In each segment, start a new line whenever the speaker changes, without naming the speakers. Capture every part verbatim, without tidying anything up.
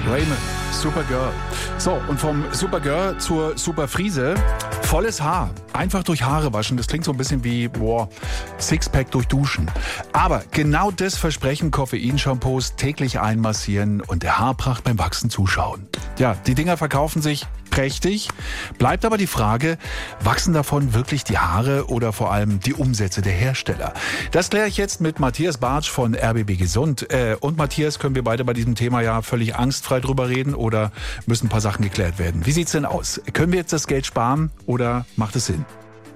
Raymond, Supergirl. So, und vom Supergirl zur Superfriese. Volles Haar. Einfach durch Haare waschen. Das klingt so ein bisschen wie, boah, Sixpack durch Duschen. Aber genau das versprechen Koffeinshampoos: täglich einmassieren und der Haarpracht beim Wachsen zuschauen. Ja, die Dinger verkaufen sich prächtig. Bleibt aber die Frage, wachsen davon wirklich die Haare oder vor allem die Umsätze der Hersteller? Das kläre ich jetzt mit Matthias Bartsch von R B B Gesund. Äh, und Matthias, können wir beide bei diesem Thema ja völlig angstfrei drüber reden oder müssen ein paar Sachen geklärt werden? Wie sieht's denn aus? Können wir jetzt das Geld sparen oder macht es Sinn?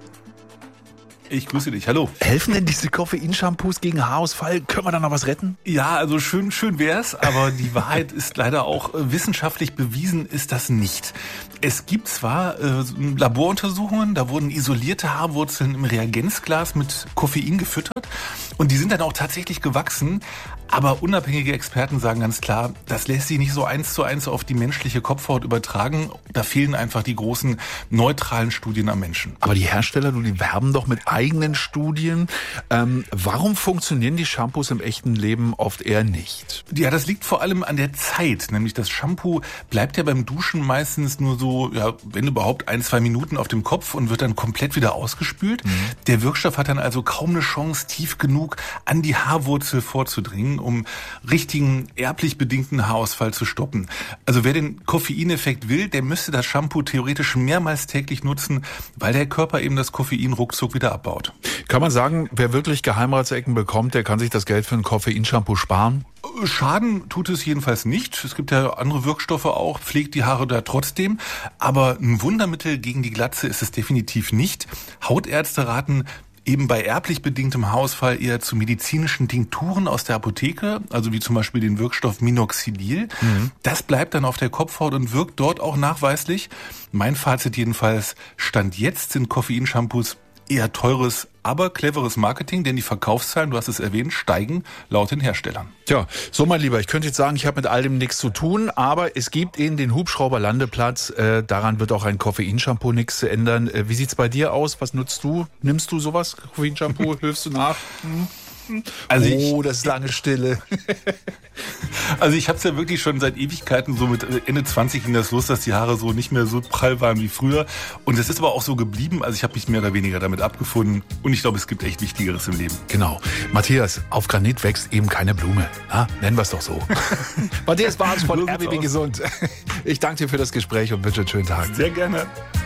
Ich grüße dich, hallo.
Helfen denn diese Koffeinshampoos gegen Haarausfall? Können wir da noch was retten?
Ja, also schön, schön wär's, aber die Wahrheit ist leider auch, äh, wissenschaftlich bewiesen ist das nicht. Es gibt zwar äh, Laboruntersuchungen, da wurden isolierte Haarwurzeln im Reagenzglas mit Koffein gefüttert und die sind dann auch tatsächlich gewachsen. Aber unabhängige Experten sagen ganz klar, das lässt sich nicht so eins zu eins auf die menschliche Kopfhaut übertragen. Da fehlen einfach die großen neutralen Studien am Menschen.
Aber die Hersteller, die werben doch mit eigenen Studien. Ähm, warum funktionieren die Shampoos im echten Leben oft eher nicht?
Ja, das liegt vor allem an der Zeit. Nämlich das Shampoo bleibt ja beim Duschen meistens nur so, ja, wenn überhaupt ein, zwei Minuten auf dem Kopf und wird dann komplett wieder ausgespült. Mhm. Der Wirkstoff hat dann also kaum eine Chance, tief genug an die Haarwurzel vorzudringen, um richtigen erblich bedingten Haarausfall zu stoppen. Also wer den Koffeineffekt will, der müsste das Shampoo theoretisch mehrmals täglich nutzen, weil der Körper eben das Koffein ruckzuck wieder abbaut.
Kann man sagen, wer wirklich Geheimratsecken bekommt, der kann sich das Geld für ein Koffeinshampoo sparen?
Schaden tut es jedenfalls nicht. Es gibt ja andere Wirkstoffe auch, pflegt die Haare da trotzdem. Aber ein Wundermittel gegen die Glatze ist es definitiv nicht. Hautärzte raten eben bei erblich bedingtem Haarausfall eher zu medizinischen Tinkturen aus der Apotheke, also wie zum Beispiel den Wirkstoff Minoxidil. Mhm. Das bleibt dann auf der Kopfhaut und wirkt dort auch nachweislich. Mein Fazit jedenfalls, Stand jetzt sind Koffeinshampoos eher teures, aber cleveres Marketing, denn die Verkaufszahlen, du hast es erwähnt, steigen laut den Herstellern.
Tja, so mein Lieber, ich könnte jetzt sagen, ich habe mit all dem nichts zu tun, aber es gibt eben den Hubschrauberlandeplatz, äh, daran wird auch ein Koffeinshampoo nichts ändern. Äh, wie sieht's bei dir aus? Was nutzt du? Nimmst du sowas? Koffeinshampoo? Hilfst du nach? Hm? Also oh, ich, das ist lange Stille.
Also ich habe es ja wirklich schon seit Ewigkeiten, so mit Ende zwanzig ging das los, dass die Haare so nicht mehr so prall waren wie früher. Und es ist aber auch so geblieben, also ich habe mich mehr oder weniger damit abgefunden. Und ich glaube, es gibt echt Wichtigeres im Leben.
Genau. Matthias, auf Granit wächst eben keine Blume. Na, nennen wir es doch so. Matthias Bartsch von R B B Gesund. Ich danke dir für das Gespräch und wünsche einen schönen Tag.
Sehr gerne.